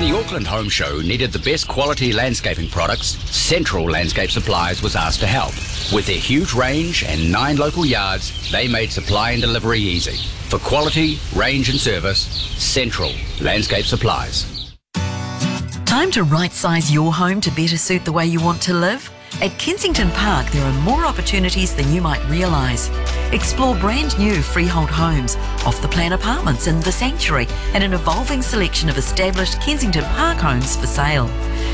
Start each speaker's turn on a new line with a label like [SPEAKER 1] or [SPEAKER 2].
[SPEAKER 1] the Auckland Home Show needed the best quality landscaping products, Central Landscape Supplies was asked to help. With their huge range and 9 local yards, they made supply and delivery easy. For quality, range and service, Central Landscape Supplies.
[SPEAKER 2] Time to right-size your home to better suit the way you want to live? At Kensington Park, there are more opportunities than you might realise. Explore brand new freehold homes, off-the-plan apartments in the Sanctuary, and an evolving selection of established Kensington Park homes for sale.